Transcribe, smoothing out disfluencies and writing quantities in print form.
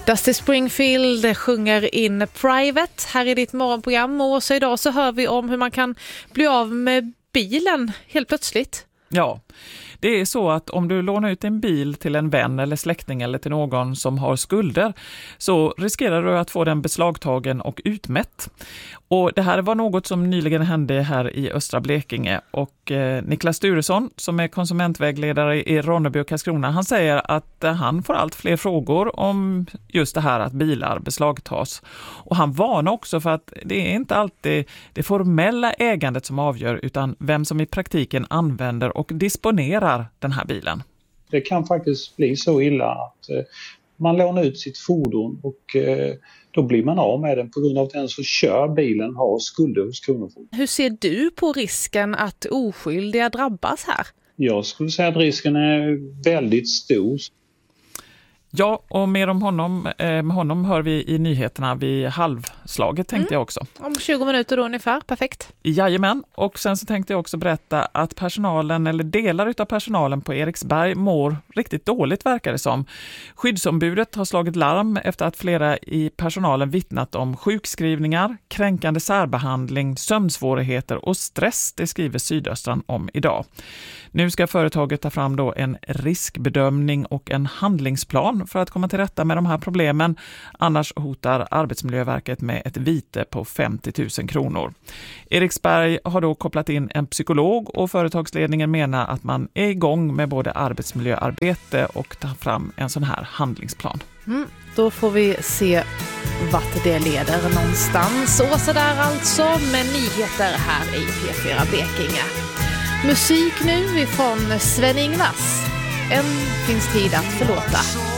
Dusty Springfield sjunger in Private här i ditt morgonprogram, och så idag så hör vi om hur man kan bli av med bilen helt plötsligt. Ja, det är så att om du lånar ut en bil till en vän eller släkting eller till någon som har skulder, så riskerar du att få den beslagtagen och utmätt. Och det här var något som nyligen hände här i östra Blekinge, och Niklas Sturesson som är konsumentvägledare i Ronneby och Karlskrona, han säger att han får allt fler frågor om just det här att bilar beslagtas. Och han varnar också för att det är inte alltid det formella ägandet som avgör, utan vem som i praktiken använder och disponerar den här bilen. Det kan faktiskt bli så illa att man lånar ut sitt fordon och då blir man av med den på grund av att den som kör bilen har skulder hos Kronofogden. Hur ser du på risken att oskyldiga drabbas här? Jag skulle säga att risken är väldigt stor. Ja, och mer om honom, med honom hör vi i nyheterna vid halvslaget, tänkte jag också. Om 20 minuter då ungefär, perfekt. Jajamän, och sen så tänkte jag också berätta att personalen eller delar av personalen på Eriksberg mår riktigt dåligt, verkar det som. Skyddsombudet har slagit larm efter att flera i personalen vittnat om sjukskrivningar, kränkande särbehandling, sömnsvårigheter och stress, det skriver Sydöstran om idag. Nu ska företaget ta fram då en riskbedömning och en handlingsplan för att komma till rätta med de här problemen. Annars hotar Arbetsmiljöverket med ett vite på 50 000 kronor. Eriksberg har då kopplat in en psykolog, och företagsledningen menar att man är igång med både arbetsmiljöarbete och ta fram en sån här handlingsplan. Då får vi se vart det leder någonstans. Och så där alltså med nyheter här i P4 Blekinge. Musik nu ifrån Sven-Ingvars. Än finns tid att förlåta.